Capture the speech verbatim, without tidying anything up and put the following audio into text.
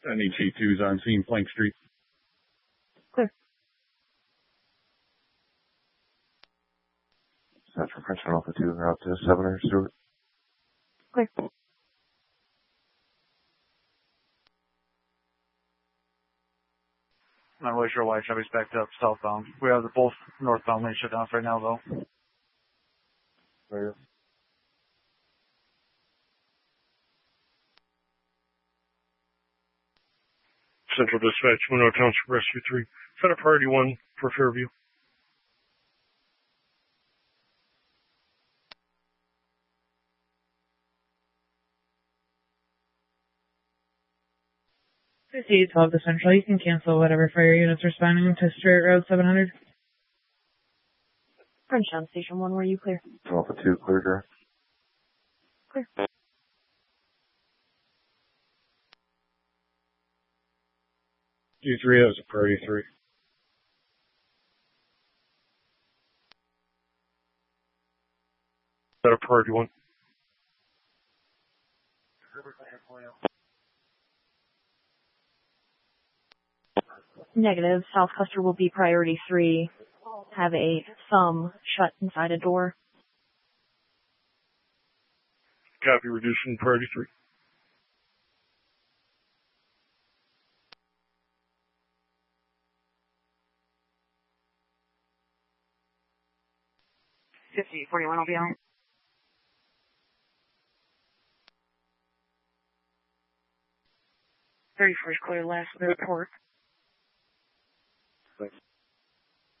N H E two's on scene, Plank Street. Clear. Central French on Alpha two, route to seven hundred Stewart. Clear. Not really sure why Chevy's backed up southbound. We have the both northbound lanes shut down right now, though. Clear. Central Dispatch, Monroe Township Rescue three. Set up priority one for Fairview. fifty twelve to Central, you can cancel whatever fire units responding to Stewart Road seven hundred. Frenchtown Station one, were you clear? Alpha two, clear direct. Clear. G three has a priority three. Set up priority one. Negative. South Custer will be priority three. Have a thumb shut inside a door. Copy, reducing priority three. fifty forty-one, I'll be out. thirty-first clear, last report. Thanks.